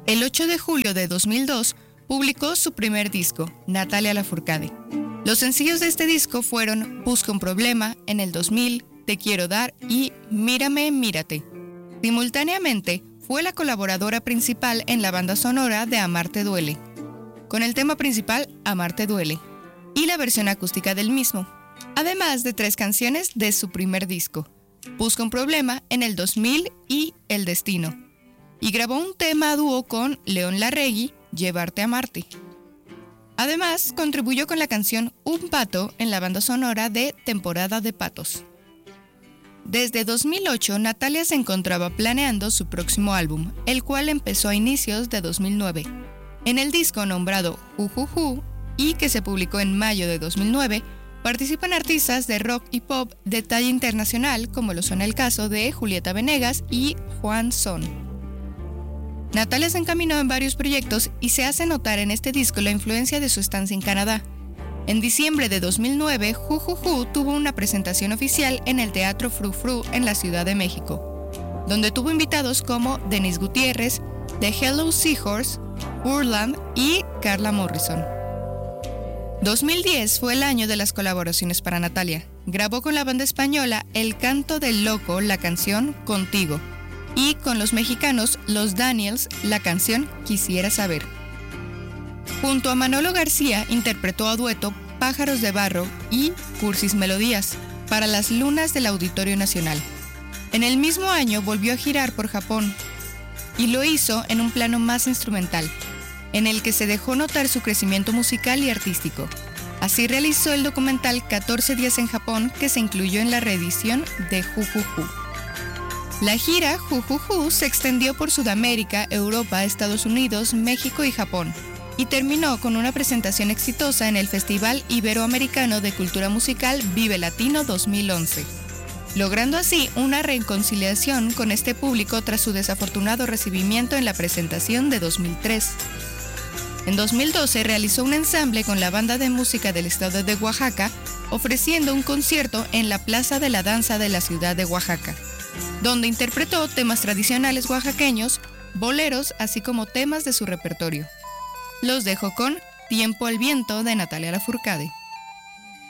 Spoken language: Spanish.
El 8 de julio de 2002 publicó su primer disco, Natalia Lafourcade. Los sencillos de este disco fueron Busca un problema en el 2000, Te quiero dar y Mírame, mírate. Simultáneamente, fue la colaboradora principal en la banda sonora de Amarte duele, con el tema principal Amarte duele y la versión acústica del mismo, además de 3 canciones de su primer disco, Busca un problema en el 2000 y El destino, y grabó un tema a dúo con León Larregui, Llevarte a Marte. Además, contribuyó con la canción Un pato en la banda sonora de Temporada de Patos. Desde 2008, Natalia se encontraba planeando su próximo álbum, el cual empezó a inicios de 2009. En el disco nombrado Jujuju, y que se publicó en mayo de 2009, participan artistas de rock y pop de talla internacional, como lo son el caso de Julieta Venegas y Juan Son. Natalia se encaminó en varios proyectos y se hace notar en este disco la influencia de su estancia en Canadá. En diciembre de 2009, Jujuju tuvo una presentación oficial en el Teatro Fru Fru en la Ciudad de México, donde tuvo invitados como Denis Gutiérrez, The Hello Seahorse, Urland y Carla Morrison. 2010 fue el año de las colaboraciones para Natalia. Grabó con la banda española El Canto del Loco la canción Contigo y con los mexicanos Los Daniels la canción Quisiera saber. Junto a Manolo García interpretó a dueto Pájaros de Barro y Cursis Melodías para las lunas del Auditorio Nacional. En el mismo año volvió a girar por Japón y lo hizo en un plano más instrumental, en el que se dejó notar su crecimiento musical y artístico. Así realizó el documental 14 días en Japón, que se incluyó en la reedición de Jujuju. La gira Jujuju se extendió por Sudamérica, Europa, Estados Unidos, México y Japón, y terminó con una presentación exitosa en el Festival Iberoamericano de Cultura Musical Vive Latino 2011, logrando así una reconciliación con este público tras su desafortunado recibimiento en la presentación de 2003. En 2012 realizó un ensamble con la Banda de Música del Estado de Oaxaca, ofreciendo un concierto en la Plaza de la Danza de la ciudad de Oaxaca, donde interpretó temas tradicionales oaxaqueños, boleros, así como temas de su repertorio. Los dejo con Tiempo al viento de Natalia Lafourcade.